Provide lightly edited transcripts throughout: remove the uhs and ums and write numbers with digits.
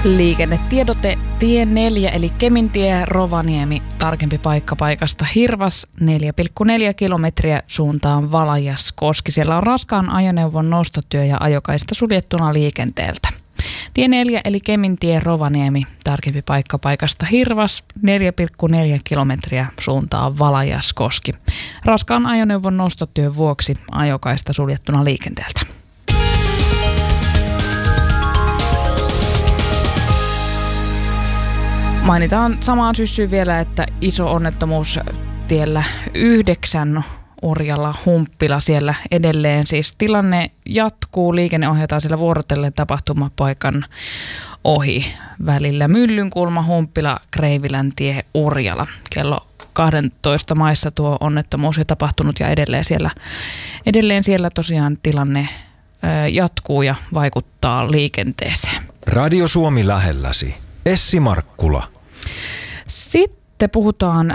Liikennetiedote tie 4 eli Kemintie Rovaniemi, tarkempi paikka paikasta Hirvas, 4,4 kilometriä suuntaan Valajaskoski. Siellä on raskaan ajoneuvon nostotyö ja ajokaista suljettuna liikenteeltä. Tie 4 eli Kemintie Rovaniemi, tarkempi paikka paikasta Hirvas, 4,4 kilometriä suuntaan Valajaskoski. Raskaan ajoneuvon nostotyön vuoksi ajokaista suljettuna liikenteeltä. Mainitaan samaan syssyyn vielä, että iso onnettomuus tiellä 9 Urjala Humppila siellä edelleen. Siis tilanne jatkuu, liikenne ohjataan siellä vuorotellen tapahtumapaikan ohi välillä Myllynkulma, Humppila, Kreiviläntie, Urjala. Kello 12 maissa tuo onnettomuus on tapahtunut ja edelleen siellä tosiaan tilanne jatkuu ja vaikuttaa liikenteeseen. Radio Suomi lähelläsi. Essi Markkula. Sitten puhutaan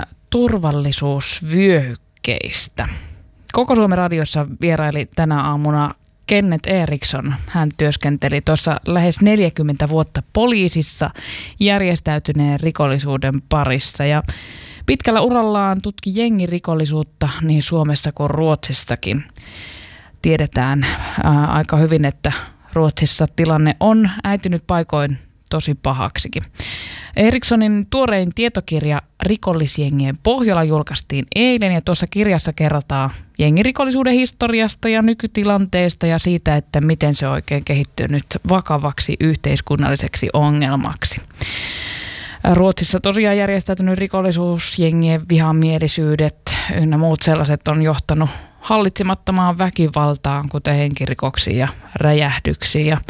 turvallisuusvyöhykkeistä. Koko Suomen radiossa vieraili tänä aamuna Kenneth Eriksson. Hän työskenteli tuossa lähes 40 vuotta poliisissa järjestäytyneen rikollisuuden parissa. Ja pitkällä urallaan tutki jengirikollisuutta niin Suomessa kuin Ruotsissakin. Tiedetään aika hyvin, että Ruotsissa tilanne on äitynyt paikoin tosi pahaksikin. Erikssonin tuorein tietokirja Rikollisjengien Pohjola julkaistiin eilen ja tuossa kirjassa kerrotaan jengirikollisuuden historiasta ja nykytilanteesta ja siitä, että miten se oikein kehittyy nyt vakavaksi yhteiskunnalliseksi ongelmaksi. Ruotsissa tosiaan järjestäytynyt rikollisuus, jengien vihamielisyydet ynnä muut sellaiset on johtanut hallitsemattomaan väkivaltaan, kuten henkirikoksiin ja räjähdyksiin. Ja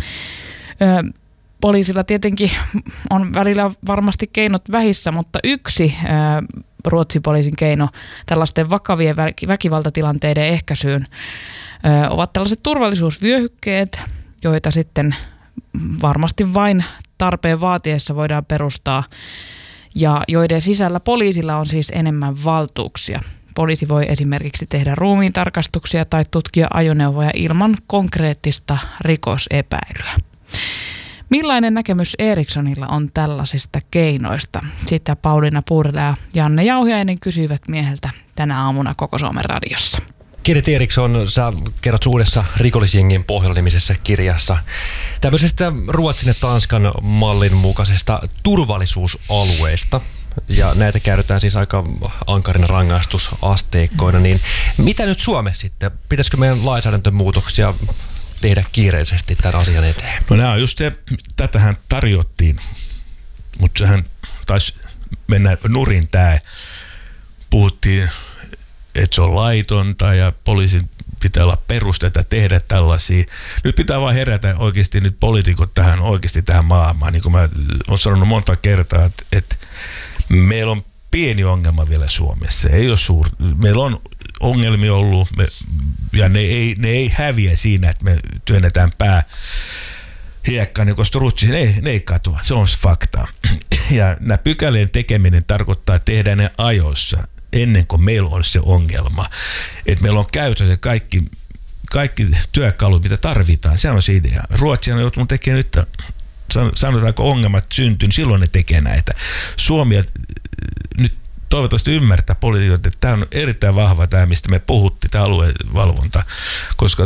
poliisilla tietenkin on välillä varmasti keinot vähissä, mutta yksi Ruotsin poliisin keino tällaisten vakavien väkivaltatilanteiden ehkäisyyn ovat tällaiset turvallisuusvyöhykkeet, joita sitten varmasti vain tarpeen vaatiessa voidaan perustaa ja joiden sisällä poliisilla on siis enemmän valtuuksia. Poliisi voi esimerkiksi tehdä ruumiintarkastuksia tai tutkia ajoneuvoja ilman konkreettista rikosepäilyä. Millainen näkemys Erikssonilla on tällaisista keinoista? Sitä Pauliina Puurila ja Janne Jauhiainen kysyivät mieheltä tänä aamuna Koko Suomen radiossa. Kenneth Eriksson, sä kerrot uudessa Rikollisjengien Pohjola-nimisessä kirjassa tämmöisestä Ruotsin ja Tanskan mallin mukaisesta turvallisuusalueesta. Ja näitä käytetään siis aika ankarina rangaistusasteikkoina. Niin mitä nyt Suomessa sitten? Pitäisikö meidän lainsäädäntömuutoksia tehdä kiireisesti tämän asian eteen? No nämä on just se, tätähän tarjottiin, mutta sehän taisi mennä nurin tää. Puhuttiin, että se on laitonta ja poliisin pitää olla perusteita tehdä tällaisia. Nyt pitää vaan herätä oikeasti nyt poliitikot tähän maailmaan. Niin kuin mä oon sanonut monta kertaa, että meillä on pieni ongelma vielä Suomessa. Ei ole suuri. Meillä on ongelmia ollut ja ne ei häviä siinä, että me työnnetään pää hiekkaan, niin koska Ruotsissa ne ei katoa. Se on fakta. Ja nämä pykälien tekeminen tarkoittaa tehdä ne ajoissa ennen kuin meillä on se ongelma. Että meillä on käytössä kaikki työkalut, mitä tarvitaan. Se on se idea. Ruotsi on joutunut tekemään nyt, sanotaanko ongelmat syntyy, silloin ne tekee näitä. Suomi nyt toivottavasti ymmärtää poliitikot, että tämä on erittäin vahva tämä, mistä me puhuttiin, tämä aluevalvonta, koska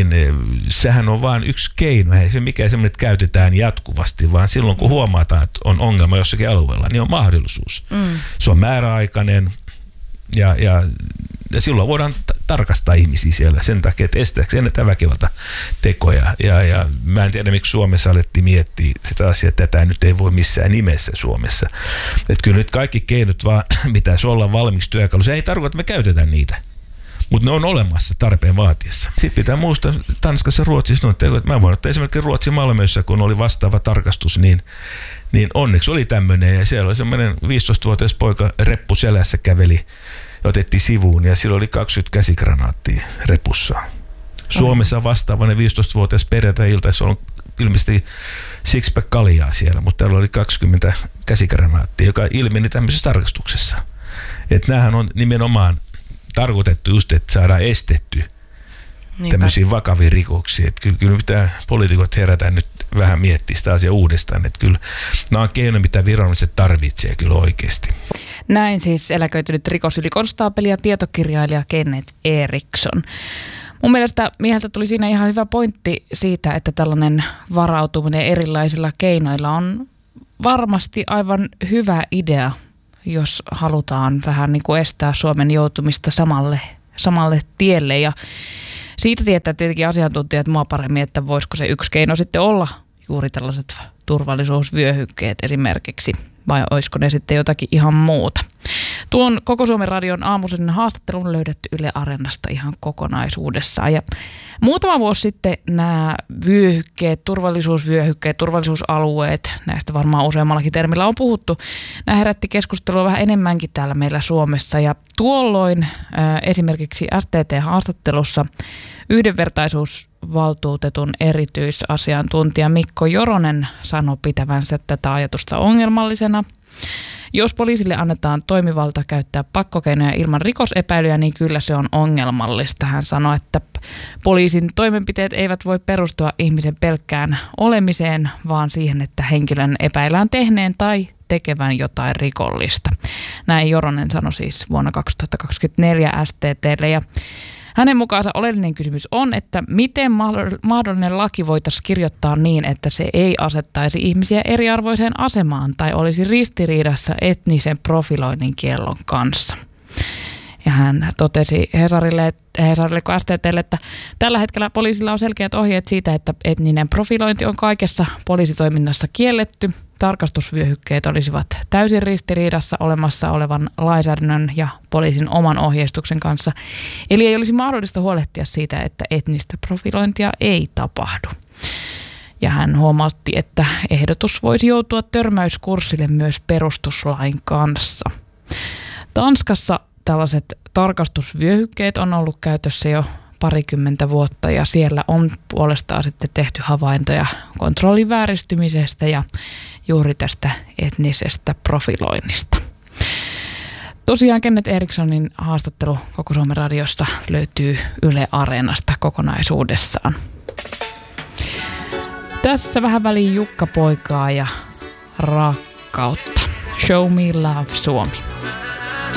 sehän on vain yksi keino, ei se mikään semmoinen, että käytetään jatkuvasti, vaan silloin kun huomataan, että on ongelma jossakin alueella, niin on mahdollisuus. Se on määräaikainen ja silloin voidaan tarkastaa ihmisiä siellä sen takia, että estääkö ennetään väkivaltatekoja. Ja mä en tiedä, miksi Suomessa alettiin miettiä sitä asiaa, että tätä nyt ei voi missään nimessä Suomessa. Että kyllä nyt kaikki keinot vaan pitäisi olla valmiiksi työkalu. Se ei tarkoita, että me käytetään niitä, mutta ne on olemassa tarpeen vaatiessa. Sitten pitää muistaa Tanskassa ja Ruotsissa, että mä voin ottaa esimerkiksi Ruotsin Malmössä, kun oli vastaava tarkastus, niin onneksi oli tämmöinen ja siellä oli semmoinen 15-vuotias poika reppu selässä käveli. Otettiin sivuun ja sillä oli 20 käsikranaattia repussa. Suomessa vastaavana 15-vuotias perjantai-iltaissa on ilmeisesti sixpack kaljaa siellä, mutta täällä oli 20 käsikranaattia, joka ilmeni tämmöisessä tarkastuksessa. Että näähän on nimenomaan tarkoitettu just, että saadaan estetty tämmöisiä vakavia rikoksia. Että kyllä pitää poliitikot herätä nyt vähän miettiä sitä asiaa uudestaan. Että kyllä nämä on keino, mitä viranomaiset tarvitsee kyllä oikeasti. Näin siis eläköitynyt rikosylikonstaapeli ja tietokirjailija Kenneth Eriksson. Mun mielestä mieheltä tuli siinä ihan hyvä pointti siitä, että tällainen varautuminen erilaisilla keinoilla on varmasti aivan hyvä idea, jos halutaan vähän niin kuin estää Suomen joutumista samalle tielle. Ja siitä tietää tietenkin asiantuntijat mua paremmin, että voisiko se yksi keino sitten olla juuri tällaiset turvallisuusvyöhykkeet esimerkiksi, vai olisiko ne sitten jotakin ihan muuta. Tuon Koko Suomen Radion aamuisen haastattelun löydetty Yle Areenasta ihan kokonaisuudessaan. Ja muutama vuosi sitten nämä vyöhykkeet, turvallisuusvyöhykkeet, turvallisuusalueet, näistä varmaan useammallakin termillä on puhuttu, nämä herätti keskustelua vähän enemmänkin täällä meillä Suomessa. Ja tuolloin esimerkiksi STT-haastattelussa yhdenvertaisuusvaltuutetun erityisasiantuntija Mikko Joronen sanoi pitävänsä tätä ajatusta ongelmallisena. Jos poliisille annetaan toimivalta käyttää pakkokeinoja ilman rikosepäilyjä, niin kyllä se on ongelmallista. Hän sanoi, että poliisin toimenpiteet eivät voi perustua ihmisen pelkkään olemiseen, vaan siihen, että henkilön epäillään tehneen tai tekevän jotain rikollista. Näin Joronen sanoi siis vuonna 2024 STT:lle. Ja hänen mukaansa oleellinen kysymys on, että miten mahdollinen laki voitaisiin kirjoittaa niin, että se ei asettaisi ihmisiä eriarvoiseen asemaan tai olisi ristiriidassa etnisen profiloinnin kiellon kanssa. Ja hän totesi Hesarille kuin STT:lle, että tällä hetkellä poliisilla on selkeät ohjeet siitä, että etninen profilointi on kaikessa poliisitoiminnassa kielletty. Tarkastusvyöhykkeet olisivat täysin ristiriidassa olemassa olevan lainsäädännön ja poliisin oman ohjeistuksen kanssa. Eli ei olisi mahdollista huolehtia siitä, että etnistä profilointia ei tapahdu. Ja hän huomautti, että ehdotus voisi joutua törmäyskurssille myös perustuslain kanssa. Tanskassa tällaiset tarkastusvyöhykkeet on ollut käytössä jo parikymmentä vuotta ja siellä on puolestaan sitten tehty havaintoja kontrollin vääristymisestä ja juuri tästä etnisestä profiloinnista. Tosiaan Kenneth Erikssonin haastattelu Koko Suomen Radiosta löytyy Yle Areenasta kokonaisuudessaan. Tässä vähän väliin Jukka Poikaa ja Rakkautta. Show me love Suomi.